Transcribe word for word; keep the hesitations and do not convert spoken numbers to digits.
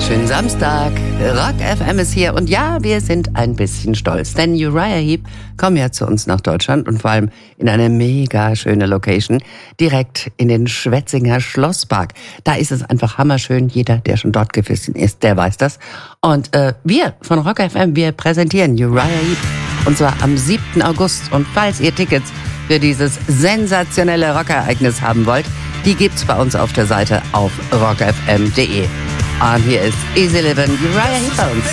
Schönen Samstag, Rock F M ist hier und ja, wir sind ein bisschen stolz, denn Uriah Heep kommen ja zu uns nach Deutschland und vor allem in eine mega schöne Location, direkt in den Schwetzinger Schlosspark. Da ist es einfach hammerschön, jeder, der schon dort gewesen ist, der weiß das. Und äh, wir von Rock F M, wir präsentieren Uriah Heep und zwar am siebten August und falls ihr Tickets für dieses sensationelle Rockereignis haben wollt, die gibt's bei uns auf der Seite auf rock f m punkt d e. Und hier ist Easy Livin', Uriah Heep bei uns.